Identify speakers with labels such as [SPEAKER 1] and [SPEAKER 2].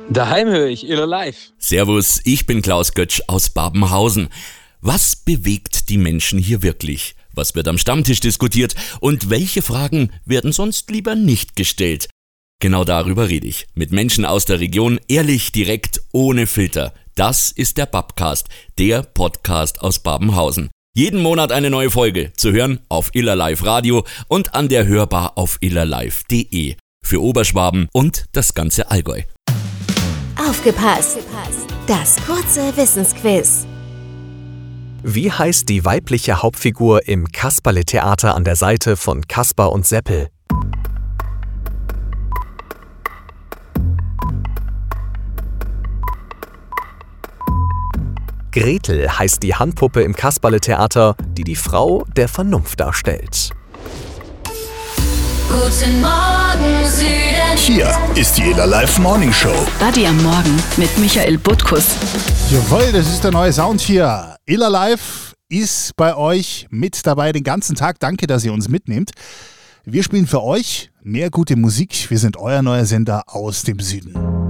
[SPEAKER 1] Daheim höre ich Iller Live.
[SPEAKER 2] Servus, ich bin Klaus Götsch aus Babenhausen. Was bewegt die Menschen hier wirklich? Was wird am Stammtisch diskutiert? Und welche Fragen werden sonst lieber nicht gestellt? Genau darüber rede ich. Mit Menschen aus der Region, ehrlich, direkt, ohne Filter. Das ist der Babcast, der Podcast aus Babenhausen. Jeden Monat eine neue Folge, zu hören auf Iller Live Radio und an der Hörbar auf illerlive.de. Für Oberschwaben und das ganze Allgäu.
[SPEAKER 3] Aufgepasst! Das kurze Wissensquiz.
[SPEAKER 4] Wie heißt die weibliche Hauptfigur im Kasperle-Theater an der Seite von Kasper und Seppel? Gretel heißt die Handpuppe im Kasperle-Theater, die die Frau der Vernunft darstellt.
[SPEAKER 5] Guten Morgen, Süden.
[SPEAKER 6] Hier ist die Iller Live Morning Show.
[SPEAKER 7] Buddy am Morgen mit Michael Butkus.
[SPEAKER 6] Jawohl, das ist der neue Sound hier. Iller Live ist bei euch mit dabei den ganzen Tag. Danke, dass ihr uns mitnehmt. Wir spielen für euch mehr gute Musik. Wir sind euer neuer Sender aus dem Süden.